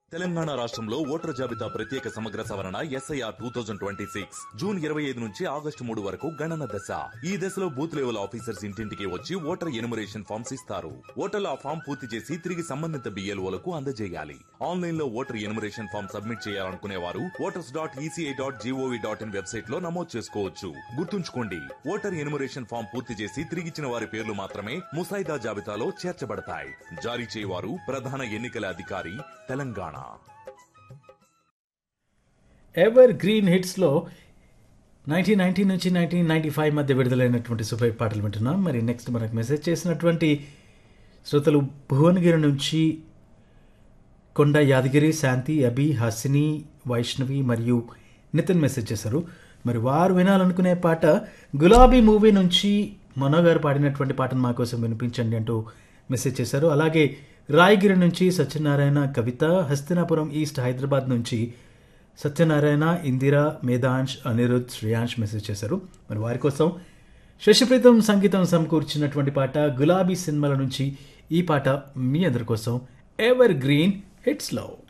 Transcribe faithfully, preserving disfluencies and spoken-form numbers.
తెలంగాణ రాష్ట్రంలో ఓటర్ జాబితా ప్రత్యేక సమగ్ర సవరణ SIR two thousand twenty six June ఇరవై ఐదు నుంచి ఆగస్టు మూడు వరకు గణన దశ. ఈ దశలో బూత్ లెవెల్ ఆఫీసర్స్ ఇంటింటికి వచ్చి ఓటర్ ఎనుమరేషన్ ఫామ్స్ ఇస్తారు. ఓటర్లు ఆ ఫామ్ పూర్తి చేసి తిరిగి సంబంధిత బిఎల్ఓలకు అందజేయాలి. ఆన్లైన్ లో ఓటర్ ఎనుమరేషన్ ఫామ్ సబ్మిట్ చేయాలనుకునే వారు voters dot ECI dot GOV dot in website లో నమోదు చేసుకోవచ్చు. గుర్తుంచుకోండి, ఓటర్ ఎనుమరేషన్ ఫామ్ పూర్తి చేసి తిరిగిచ్చిన వారి పేర్లు మాత్రమే ముసాయిదా జాబితాలో చేర్చబడతాయి. జారీ చేయవారు ప్రధాన ఎన్నికల అధికారి, Telangana. Ever green హిట్స్లో nineteen ninety నుంచి నైన్టీన్ నైన్టీ ఫైవ్ మధ్య విడుదలైనటువంటి సూపర్ పాటలు వింటున్నాం. మరి నెక్స్ట్ మనకు మెసేజ్ చేసినటువంటి శ్రోతలు భువనగిరి నుంచి కొండ యాదగిరి, శాంతి, అభి, హాసిని, వైష్ణవి మరియు నితిన్ మెసేజ్ చేశారు. మరి వారు వినాలనుకునే పాట గులాబీ మూవీ నుంచి మనో గారు పాడినటువంటి పాటను మా కోసం వినిపించండి అంటూ మెసేజ్ చేశారు. అలాగే రాయగిరి నుంచి సత్యనారాయణ, కవిత, హస్తినాపురం ఈస్ట్ హైదరాబాద్ నుంచి సత్యనారాయణ, ఇందిరా, మేధాంష్, అనిరుద్, శ్రేయాంష్ మెసేజ్ చేశారు. మరి వారి కోసం శశిప్రీతం సంగీతం సమకూర్చినటువంటి పాట గులాబీ సినిమాల నుంచి ఈ పాట మీ అందరి కోసం ఎవర్ గ్రీన్ హిట్స్లో.